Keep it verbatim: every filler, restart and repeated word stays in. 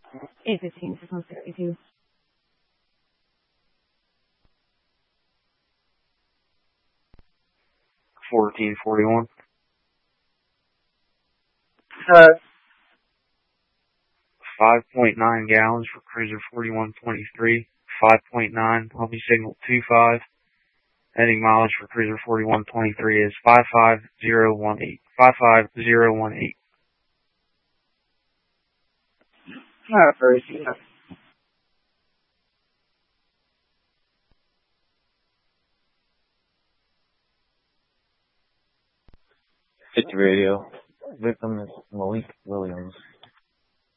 eight fifteen, six one sixty-two. fourteen forty-one. Uh, five point nine gallons for cruiser forty-one twenty-three. five point nine, Pumpy signal two five. Heading mileage for cruiser forty-one twenty-three is five five zero one eight. five five zero one eight. not first, yeah. fifty radio. Victim is Malik Williams.